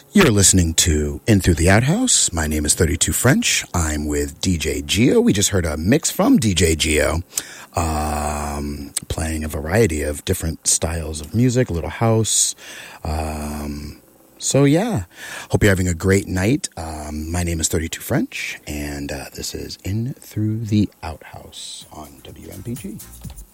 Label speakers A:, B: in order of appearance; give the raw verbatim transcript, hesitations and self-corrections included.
A: You're listening to In Through the Outhouse. My name is thirty-two French. I'm with D J Geo. We just heard a mix from D J Geo, um, playing a variety of different styles of music, a little house. Um, so yeah, hope you're having a great night. Um, my name is thirty-two French, and uh, this is In Through the Outhouse on W M P G.